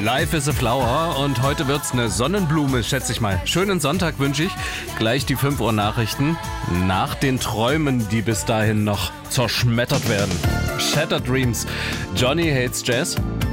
Life is a Flower und heute wird's eine Sonnenblume, schätze ich mal. Schönen Sonntag wünsche ich. Gleich die 5 Uhr Nachrichten nach den Träumen, die bis dahin noch zerschmettert werden. Shattered Dreams. Johnny Hates Jazz.